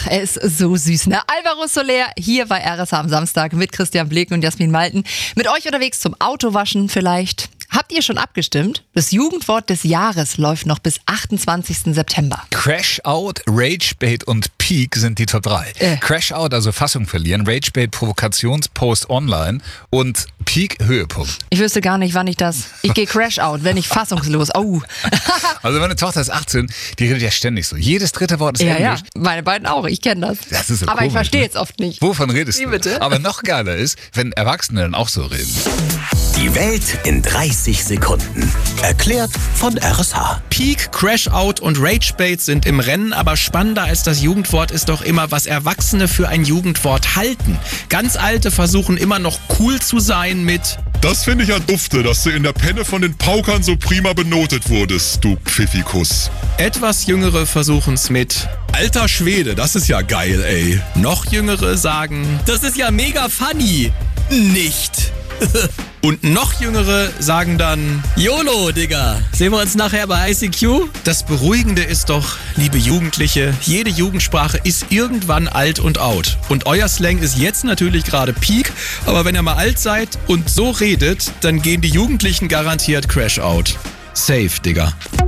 er ist so süß, ne? Alvaro Soler hier bei RSH am Samstag mit Christian Bleken und Jasmin Malten. Mit euch unterwegs zum Autowaschen vielleicht. Habt ihr schon abgestimmt? Das Jugendwort des Jahres läuft noch bis 28. September. Crash Out, Ragebait und Peak sind die Top 3. Crash Out, also Fassung verlieren, Ragebait, Provokationspost online und Peak, Höhepunkt. Ich wüsste gar nicht, wann ich gehe Crash Out, wenn ich fassungslos. Oh. Also meine Tochter ist 18, die redet ja ständig so. Jedes dritte Wort ist Englisch. Ja, meine beiden auch, ich kenne das. Das ist so aber komisch, ich verstehe es oft nicht. Wovon redest Wie du? bitte? Aber noch geiler ist, wenn Erwachsene dann auch so reden. Die Welt in 30 Sekunden. Erklärt von RSH. Peak, Crash Out und Ragebait sind im Rennen, aber spannender als das Jugendwort ist doch immer, was Erwachsene für ein Jugendwort halten. Ganz Alte versuchen immer noch cool zu sein mit: Das finde ich ja dufte, dass du in der Penne von den Paukern so prima benotet wurdest, du Pfiffikus. Etwas Jüngere versuchen's mit: Alter Schwede, das ist ja geil, ey. Noch Jüngere sagen: Das ist ja mega funny. Nicht. Und noch Jüngere sagen dann: YOLO, Digga. Sehen wir uns nachher bei ICQ? Das Beruhigende ist doch, liebe Jugendliche, jede Jugendsprache ist irgendwann alt und out. Und euer Slang ist jetzt natürlich gerade Peak, aber wenn ihr mal alt seid und so redet, dann gehen die Jugendlichen garantiert Crash Out. Safe, Digga.